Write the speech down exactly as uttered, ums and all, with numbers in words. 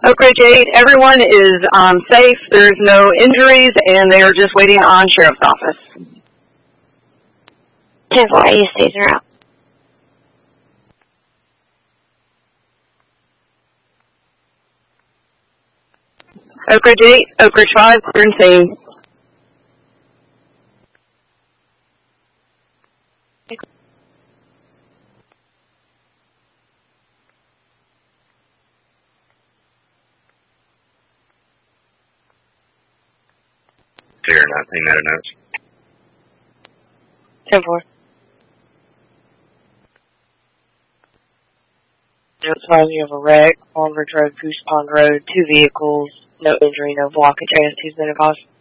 Oak Ridge eight, everyone is um, safe. There's no injuries, and they are just waiting on Sheriff's Office. ten four, A S Ts are out. Oak Ridge eight, Oak Ridge five, clear and scene. Clear, nineteen Matter notes. ten four. Notifies you of a wreck on Ridge Road, Goose Pond Road, two vehicles, no injury, no blockage. A S T's been advised.